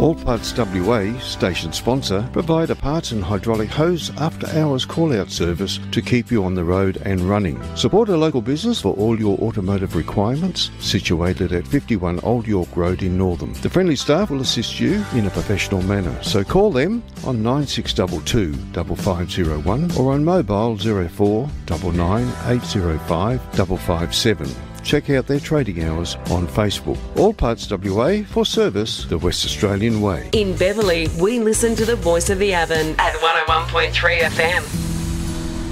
All Parts WA, station sponsor, provide a parts and hydraulic hose after-hours call-out service to keep you on the road and running. Support a local business for all your automotive requirements, situated at 51 Old York Road in Northam. The friendly staff will assist you in a professional manner, so call them on 9622 5501 or on mobile 04 99 805 557. Check out their trading hours on Facebook. All Parts WA, for service the West Australian way. In Beverley, we listen to the voice of the Avon at 101.3 FM.